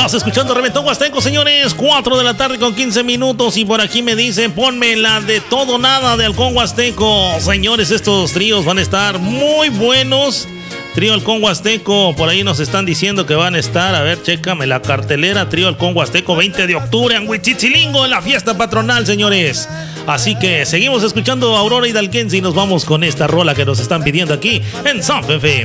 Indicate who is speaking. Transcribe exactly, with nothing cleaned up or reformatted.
Speaker 1: Estás escuchando Reventón Huasteco, señores. cuatro de la tarde con quince minutos. Y por aquí me dicen, ponme la de Todo Nada de Halcón Huasteco. Señores, estos tríos van a estar muy buenos. Trío Halcón Huasteco, por ahí nos están diciendo que van a estar. A ver, chécame la cartelera. Trío Halcón Huasteco, veinte de octubre en Huichichilingo, en la fiesta patronal, señores. Así que seguimos escuchando a Aurora y Dalquense y nos vamos con esta rola que nos están pidiendo aquí en Zap F M.